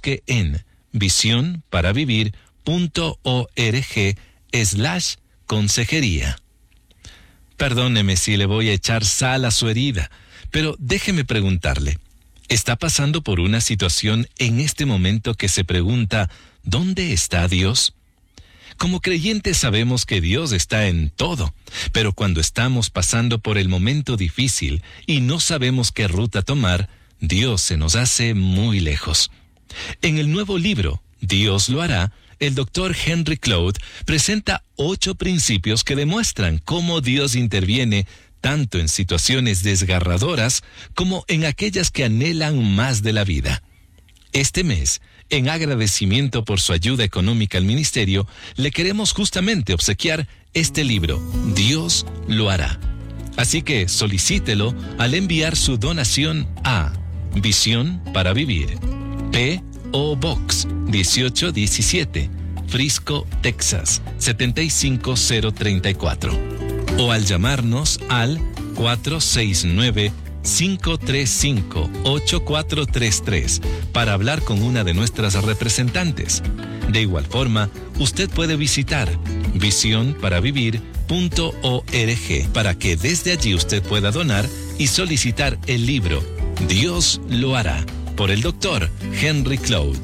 busque en visionparavivir.org/consejería. Perdóneme si le voy a echar sal a su herida, pero déjeme preguntarle, ¿está pasando por una situación en este momento que se pregunta, ¿dónde está Dios? Como creyentes sabemos que Dios está en todo, pero cuando estamos pasando por el momento difícil y no sabemos qué ruta tomar, Dios se nos hace muy lejos. En el nuevo libro, Dios lo hará, el Dr. Henry Cloud presenta 8 principios que demuestran cómo Dios interviene tanto en situaciones desgarradoras como en aquellas que anhelan más de la vida. Este mes, en agradecimiento por su ayuda económica al ministerio, le queremos justamente obsequiar este libro, Dios lo hará. Así que solicítelo al enviar su donación a Visión para Vivir, P.O. Box 1817, Frisco, Texas 75034, o al llamarnos al 469-535-8433 para hablar con una de nuestras representantes. De igual forma, usted puede visitar visionparavivir.org para que desde allí usted pueda donar y solicitar el libro Dios lo hará, por el Dr. Henry Cloud.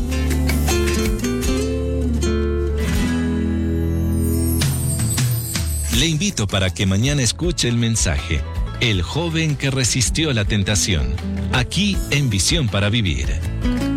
Le invito para que mañana escuche el mensaje El joven que resistió la tentación, aquí en Visión para Vivir.